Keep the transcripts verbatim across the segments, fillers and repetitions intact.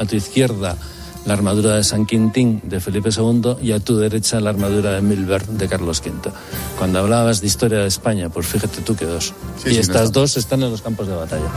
a tu izquierda la armadura de San Quintín de Felipe segundo y a tu derecha la armadura de Milbert de Carlos quinto. Cuando hablabas de historia de España, pues fíjate tú que dos. Sí, y sí, estas no está... dos están en los campos de batalla.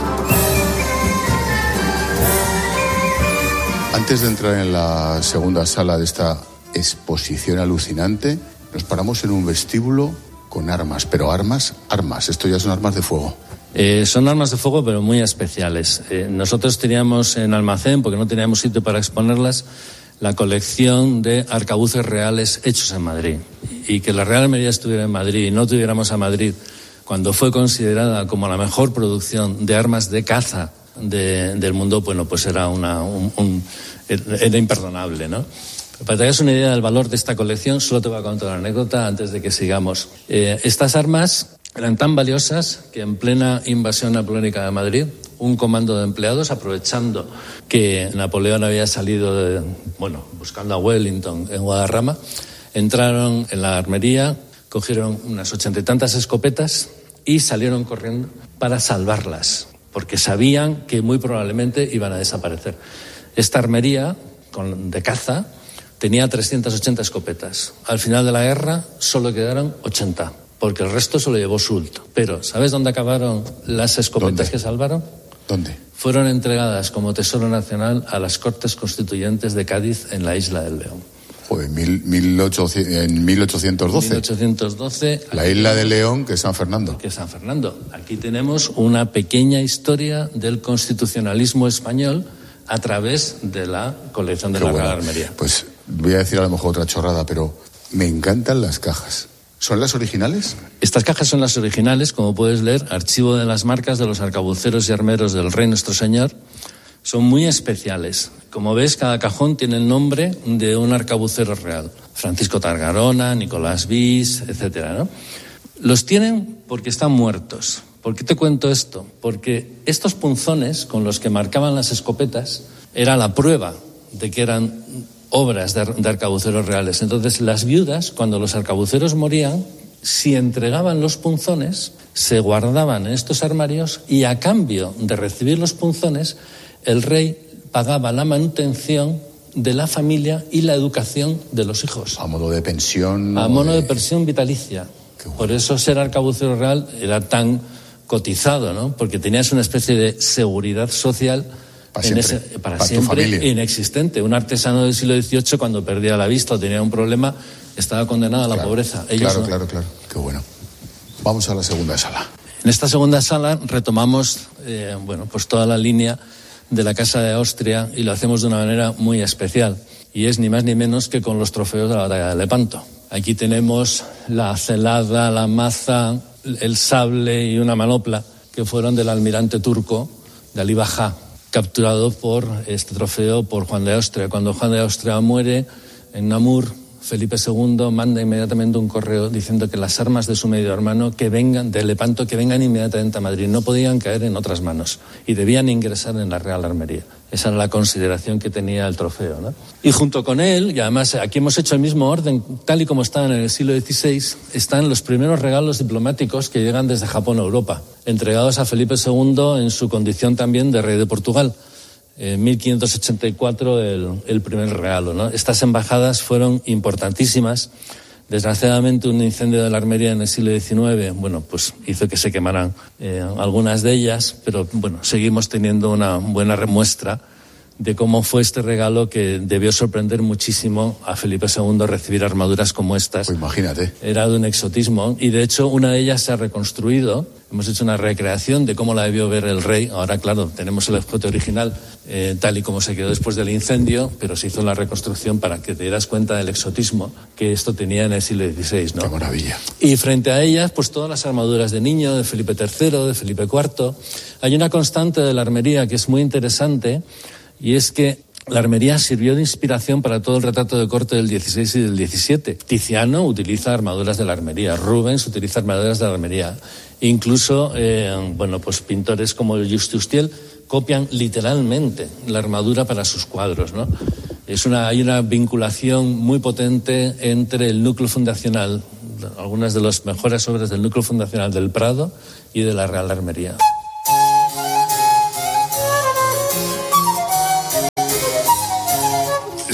Antes de entrar en la segunda sala de esta exposición alucinante, nos paramos en un vestíbulo con armas, pero armas, armas, esto ya son armas de fuego. Eh, son armas de fuego, pero muy especiales. Eh, nosotros teníamos en almacén, porque no teníamos sitio para exponerlas, la colección de arcabuces reales hechos en Madrid. Y que la Real Almería estuviera en Madrid y no tuviéramos a Madrid cuando fue considerada como la mejor producción de armas de caza de, del mundo, bueno, pues era una un, un, era imperdonable, ¿no? Para que te hagas una idea del valor de esta colección, solo te voy a contar una anécdota antes de que sigamos. Eh, estas armas eran tan valiosas que en plena invasión napoleónica de Madrid, un comando de empleados, aprovechando que Napoleón había salido de, bueno, buscando a Wellington en Guadarrama, entraron en la armería, cogieron unas ochenta y tantas escopetas y salieron corriendo para salvarlas, porque sabían que muy probablemente iban a desaparecer. Esta armería con, de caza tenía trescientas ochenta escopetas. Al final de la guerra solo quedaron ochenta. Porque el resto se lo llevó Soult. Pero, ¿sabes dónde acabaron las escopetas ¿Dónde? que salvaron? ¿Dónde? Fueron entregadas como tesoro nacional a las Cortes Constituyentes de Cádiz en la Isla del León. Joder, mil, mil ochocientos, en mil ochocientos doce. mil ochocientos doce. La Isla de León, que es San Fernando. Que es San Fernando. Aquí tenemos una pequeña historia del constitucionalismo español a través de la colección de Qué la Real bueno. Almería. Pues voy a decir a lo mejor otra chorrada, pero me encantan las cajas. ¿Son las originales? Estas cajas son las originales, como puedes leer, archivo de las marcas de los arcabuceros y armeros del Rey Nuestro Señor. Son muy especiales. Como ves, cada cajón tiene el nombre de un arcabucero real. Francisco Targarona, Nicolás Bis, etcétera, ¿no? Los tienen porque están muertos. ¿Por qué te cuento esto? Porque estos punzones con los que marcaban las escopetas era la prueba de que eran obras de, de arcabuceros reales. Entonces, las viudas, cuando los arcabuceros morían, si entregaban los punzones, se guardaban en estos armarios y a cambio de recibir los punzones, el rey pagaba la manutención de la familia y la educación de los hijos. A modo de pensión. A modo de pensión vitalicia. Bueno. Por eso ser arcabucero real era tan cotizado, ¿no? Porque tenías una especie de seguridad social Para siempre, ese, para para siempre inexistente. Un artesano del siglo dieciocho, cuando perdía la vista o tenía un problema, estaba condenado a la claro, pobreza. Ellos claro, no. claro, claro. Qué bueno. Vamos a la segunda sala. En esta segunda sala retomamos, eh, bueno, pues toda la línea de la Casa de Austria y lo hacemos de una manera muy especial. Y es ni más ni menos que con los trofeos de la batalla de Lepanto. Aquí tenemos la celada, la maza, el sable y una manopla que fueron del almirante turco de Ali Bajá, capturado por este trofeo por Juan de Austria. Cuando Juan de Austria muere en Namur, Felipe segundo manda inmediatamente un correo diciendo que las armas de su medio hermano que vengan de Lepanto, que vengan inmediatamente a Madrid, no podían caer en otras manos y debían ingresar en la Real Armería. Esa era la consideración que tenía el trofeo, ¿no? Y junto con él, y además aquí hemos hecho el mismo orden, tal y como estaban en el siglo dieciséis, están los primeros regalos diplomáticos que llegan desde Japón a Europa, entregados a Felipe segundo en su condición también de rey de Portugal. En mil quinientos ochenta y cuatro el, el primer regalo, ¿no? Estas embajadas fueron importantísimas. Desgraciadamente, un incendio de la armería en el siglo diecinueve, bueno, pues hizo que se quemaran eh, algunas de ellas, pero bueno, seguimos teniendo una buena remuestra de cómo fue este regalo que debió sorprender muchísimo a Felipe segundo recibir armaduras como estas. Pues imagínate. Era de un exotismo y de hecho una de ellas se ha reconstruido. Hemos hecho una recreación de cómo la debió ver el rey. Ahora, claro, tenemos el objeto original eh, tal y como se quedó después del incendio, pero se hizo la reconstrucción para que te dieras cuenta del exotismo que esto tenía en el siglo dieciséis, ¿no? Qué maravilla. Y frente a ellas, pues todas las armaduras de niño, de Felipe tercero, de Felipe cuarto. Hay una constante de la armería que es muy interesante, y es que la armería sirvió de inspiración para todo el retrato de corte del dieciséis y del diecisiete. Tiziano utiliza armaduras de la armería, Rubens utiliza armaduras de la armería. Incluso, eh, bueno, pues pintores como el Justus Thiel copian literalmente la armadura para sus cuadros, ¿no? Es una, hay una vinculación muy potente entre el núcleo fundacional, algunas de las mejores obras del núcleo fundacional del Prado y de la Real Armería.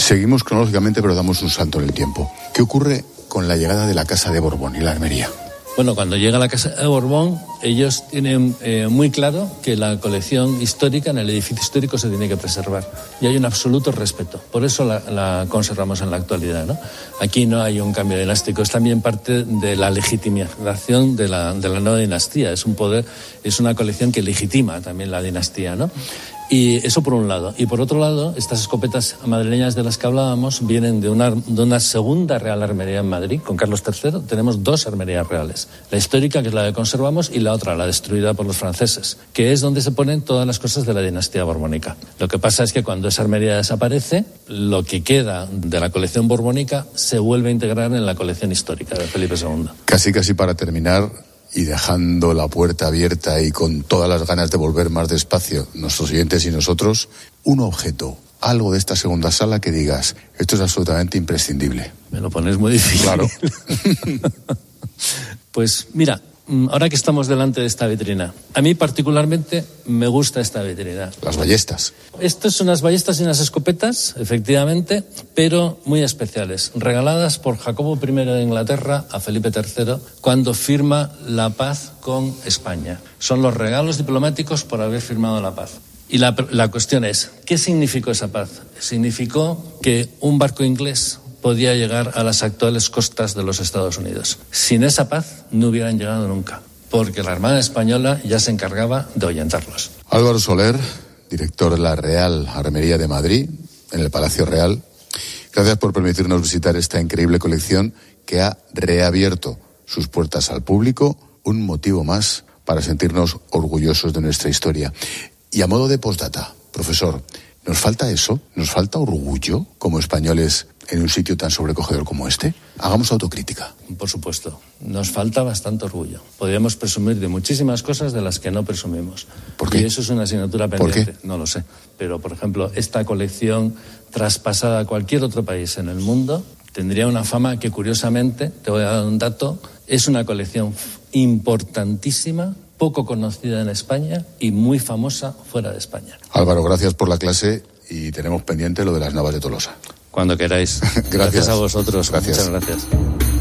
Seguimos cronológicamente, pero damos un salto en el tiempo. ¿Qué ocurre con la llegada de la Casa de Borbón y la armería? Bueno, cuando llega la Casa de Borbón, ellos tienen eh, muy claro que la colección histórica en el edificio histórico se tiene que preservar. Y hay un absoluto respeto. Por eso la, la conservamos en la actualidad, ¿no? Aquí no hay un cambio dinástico. Es también parte de la legitimación de la, de la nueva dinastía. Es un poder, es una colección que legitima también la dinastía, ¿no? Y eso por un lado. Y por otro lado, estas escopetas madrileñas de las que hablábamos vienen de una, de una segunda Real Armería en Madrid. Con Carlos tercero tenemos dos armerías reales. La histórica, que es la que conservamos, y la otra, la destruida por los franceses, que es donde se ponen todas las cosas de la dinastía borbónica. Lo que pasa es que cuando esa armería desaparece, lo que queda de la colección borbónica se vuelve a integrar en la colección histórica de Felipe segundo. Casi, casi para terminar, y dejando la puerta abierta y con todas las ganas de volver más despacio, nuestros oyentes y nosotros, un objeto, algo de esta segunda sala que digas, esto es absolutamente imprescindible. Me lo pones muy difícil. Claro. Pues mira, ahora que estamos delante de esta vitrina, a mí particularmente me gusta esta vitrina. Las ballestas. Estas son unas ballestas y unas escopetas, efectivamente, pero muy especiales, regaladas por Jacobo primero de Inglaterra a Felipe tercero cuando firma la paz con España. Son los regalos diplomáticos por haber firmado la paz. Y la, la cuestión es, ¿qué significó esa paz? Significó que un barco inglés podía llegar a las actuales costas de los Estados Unidos. Sin esa paz no hubieran llegado nunca, porque la Armada Española ya se encargaba de ahuyentarlos. Álvaro Soler, director de la Real Armería de Madrid, en el Palacio Real, gracias por permitirnos visitar esta increíble colección que ha reabierto sus puertas al público, un motivo más para sentirnos orgullosos de nuestra historia. Y a modo de postdata, profesor, ¿nos falta eso? ¿Nos falta orgullo como españoles en un sitio tan sobrecogedor como este? Hagamos autocrítica. Por supuesto, nos falta bastante orgullo. Podríamos presumir de muchísimas cosas de las que no presumimos. ¿Por qué? Y eso es una asignatura pendiente. No lo sé. Pero, por ejemplo, esta colección traspasada a cualquier otro país en el mundo tendría una fama que, curiosamente, te voy a dar un dato, es una colección importantísima, poco conocida en España y muy famosa fuera de España. Álvaro, gracias por la clase y tenemos pendiente lo de las Navas de Tolosa. Cuando queráis. Gracias. Gracias a vosotros. Gracias. Muchas gracias.